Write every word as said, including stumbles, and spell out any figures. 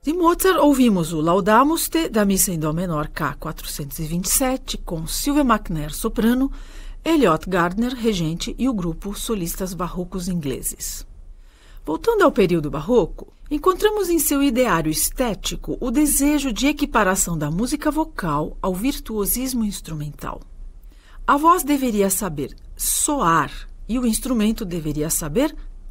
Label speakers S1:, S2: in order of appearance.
S1: De Mozart, ouvimos o Laudamus Te, da Missa em Dó menor K quatrocentos e vinte e sete, com Sylvia McNair, soprano, Elliot Gardner, regente, e o grupo Solistas Barrocos Ingleses. Voltando ao período barroco, encontramos em seu ideário estético o desejo de equiparação da música vocal ao virtuosismo instrumental. A voz deveria saber soar e o instrumento deveria saber